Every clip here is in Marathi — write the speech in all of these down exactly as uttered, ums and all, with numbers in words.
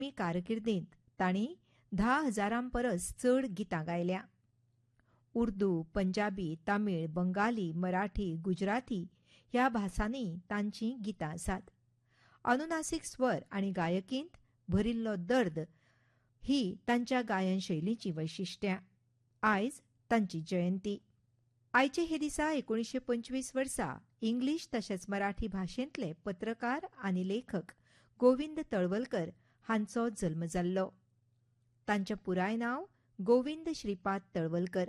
कारकिर्दींत तांणी धा हजारां परस चड गितां गायल्या. उर्दू, पंजाबी, तामीळ, बंगाली, मराठी, गुजराती ह्या भासांनी तांचीं गितां आसात. अनुनासीक स्वर आनी गायकींत भरिल्लो दर्द ही तांच्या गायन शैलीची वैशिष्ट्यां. आयज तांची जयंती. आयचे हे दिसा एकोणीशे पंचवीस वर्सा इंग्लीश तशेंच मराठी भाशेंतले पत्रकार आनी लेखक गोविंद तळवलकर हांचो जल्म जाल्लो. तांचें पुराय नांव गोविंद श्रीपाद तळवलकर.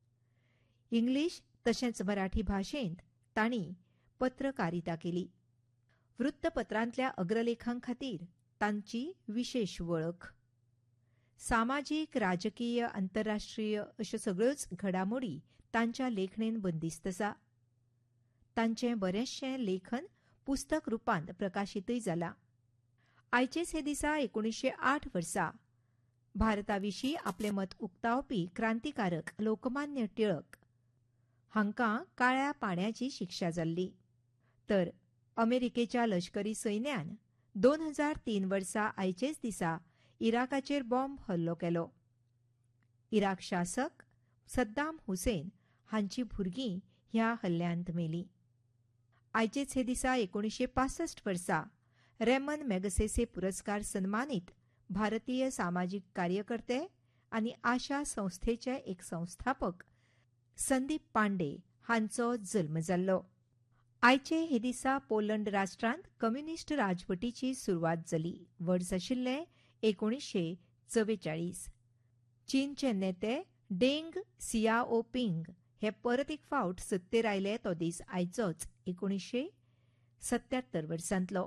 इंग्लीश तशेंच मराठी भाशेंत तांणी पत्रकारिता केली. वृत्तपत्रांतल्या अग्रलेखां खातीर तांची विशेष वळख. सामाजीक, राजकीय, आंतरराष्ट्रीय अश्यो सगळ्योच घडामोडी तांच्या लेखणेन बंदिस्त आसा. तांचें बरेचशें लेखन पुस्तक रुपांत प्रकाशीतय जालां. आयचेच हे दिसा एकोणीशे आठ वर्सा भारताविशीं आपलें मत उक्तावपी क्रांतिकारक लोकमान्य टिळक हांकां काळ्या पाण्याची शिक्षा जाल्ली. तर अमेरिकेच्या लश्करी सैन्यान दोन हजार तीन वर्सा आयचेच दिसा इराकाचेर बॉम्ब हल्लो केलो. इराक शासक सद्दाम हुसेन हांची भुरगीं ह्या हल्ल्यांत मेलीं. आयचेच हे दिसा एकोणीशे पासष्ट वर्सा रेमन मॅगसेसे पुरस्कार सन्मानीत भारतीय सामाजीक कार्यकर्ते आनी आशा संस्थेचे एक संस्थापक संदीप पांडे हांचो जल्म जाल्लो. आयचे हे दिसा पोलंड राष्ट्रांत कम्युनिस्ट राजवटीची सुरवात जाली. वर्स आशिल्लें एकोणीशे चवेचाळीस. चीनचे नेते डेंग सियाओपिंग हे परत एक फावट सत्तेर आयले तो दीस आयचोच एकोणीशे सत्त्यात्तर वर्सांतलो.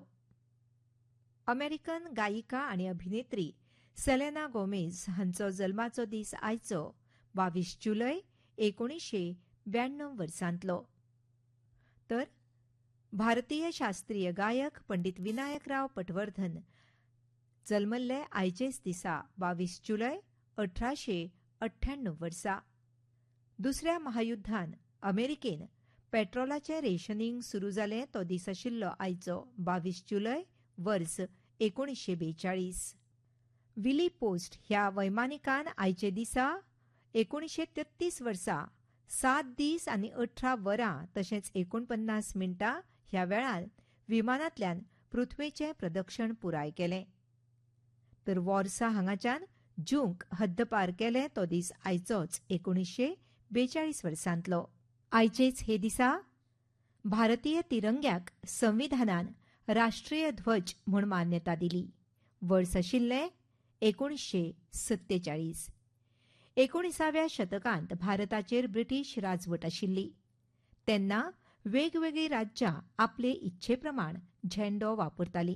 अमेरिकन गायिका आनी अभिनेत्री सेलेना गोमेज हांचो जल्माचो दीस आयचो बावीस जुलय एकोणीशे ब्याण्णव वर्सांतलो. तर भारतीय शास्त्रीय गायक पंडित विनायकराव पटवर्धन जल्मल्ले आयचेच दिसा बावीस जुलय अठराशे अठ्ठ्याण्णव वर्सा. दुसऱ्या महायुद्धान अमेरिकेन पेट्रोलाचें रेशनिंग सुरू जालें तो दीस आशिल्लो आयचो बावीस जुलय वर्स एकोणीशे बेचाळीस. विली पोस्ट ह्या वैमानिकान आयचे दिसा एकोणीशे तेत्तीस वर्सा सात दीस आनी अठरा वरां तशेंच एकोणपन्नास मिनटां ह्या वेळार विमानांतल्यान पृथ्वीचें प्रदक्षिण पुराय केलें. तर वॉर्सा हांगाच्यान जूंक हद्दपार केलें तो दीस आयचोच एकोणीशे बेचाळीस वर्सांतलो. आयचेच हे दिसा भारतीय तिरंग्याक संविधानान राष्ट्रीय ध्वज म्हूण मान्यता दिली. वर्स आशिल्लें एकोणीशे सत्तेचाळीस. एकोणिसाव्या शतकांत भारताचेर ब्रिटीश राजवट आशिल्ली. तेन्ना वेगवेगळीं राज्यां आपले इच्छेप्रमाण झेंडो वापरतालीं.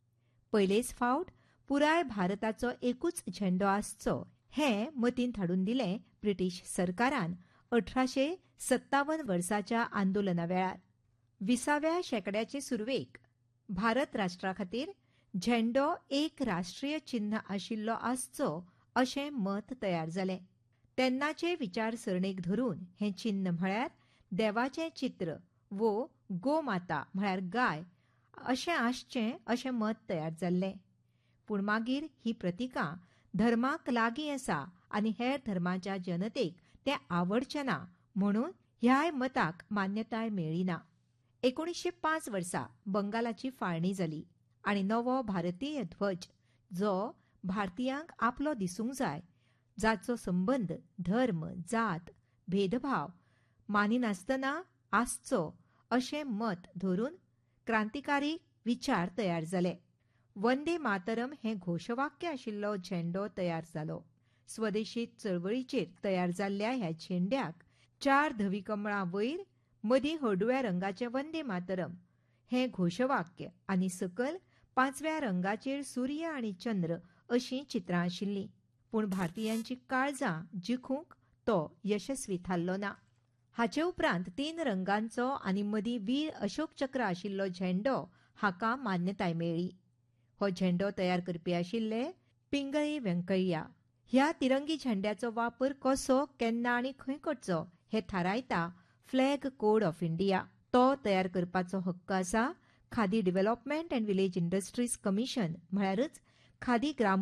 पयलेच फावट पुराय भारताचो एकूच झेंडो आसचो हें मतींत हाडून दिलें ब्रिटीश सरकारान अठराशे सत्तावन वर्साच्या आंदोलना वेळार. विसाव्या शेंकड्याचे सुरवेक भारत राष्ट्रा खातीर झेंडो एक राष्ट्रीय चिन्ह आशिल्लो आसचो अशें मत तयार जालें. तेन्नाचे विचारसरणेक धरून हें चिन्ह म्हळ्यार देवाचें चित्र वो गोमाता म्हळ्यार गाय अशें आसचें अशें मत तयार जाल्लें. पूण मागीर ही प्रतिकां धर्माक लागीं आसा आनी हेर धर्माच्या जनतेक तें आवडचें ना म्हणून ह्याय मताक मान्यताय मेळ्ळी ना. एकोणीशे पांच वर्सा बंगालाची फाळणी जाली आनी नवो भारतीय ध्वज जो भारतीयांक आपलो दिसूंक जाय जाचो संबंद धर्म, जात, भेदभाव मानिनासतना आसचो अशें मत धरून क्रांतिकारी विचार तयार जाले. वंदे मातरम हें घोशवाक्य आशिल्लो झेंडो तयार जालो. स्वदेशी चळवळीचेर तयार जाल्ल्या ह्या झेंड्याक चार धवी कमळां वयर मदीं हळडुव्या रंगाचें वंदे मातरम हें घोशवाक्य आनी सकयल पांचव्या रंगाचेर सूर्य आनी चंद्र अशीं चित्रां आशिल्लीं. पूण भारतीयांची काळजां जिखूंक तो यशस्वी थारलो ना. हाचे उपरांत तीन रंगांचो आनी मदीं वीर अशोक चक्र आशिल्लो झेंडो हाका मान्यताय मेळ्ळी. हो झेंडो तयार करपी आशिल्ले पिंगळी व्यंकय्या. ह्या तिरंगी झेंड्याचो वापर कसो, केन्ना आनी खंय करचो हें थारायता फ्लॅग कोड ऑफ इंडिया. तो तयार करपाचो हक्क आसा khadi development and village industries commission म्हळ्यारच khadi gram